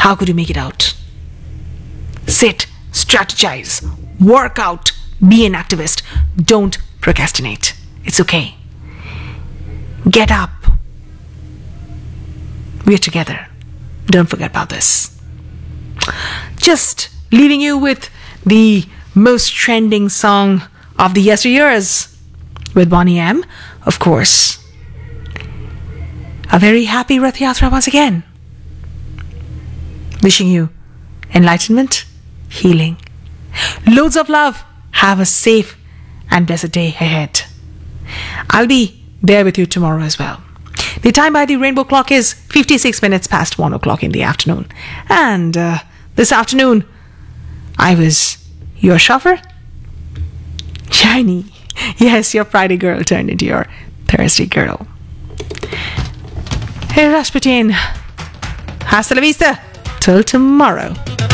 How could you make it out? Sit, strategize, work out, be an activist. Don't procrastinate. It's okay. Get up. We're together. Don't forget about this. Just leaving you with the most trending song of the yesteryears with Bonnie M, of course. A very happy Rath Yatra once again. Wishing you enlightenment, healing, loads of love. Have a safe and blessed day ahead. I'll be there with you tomorrow as well. The time by the rainbow clock is 56 minutes past 1 o'clock in the afternoon. And this afternoon, I was your chauffeur, Shiny. Yes, your Friday girl turned into your Thursday girl. Hey, Rasputin. Hasta la vista. Till tomorrow.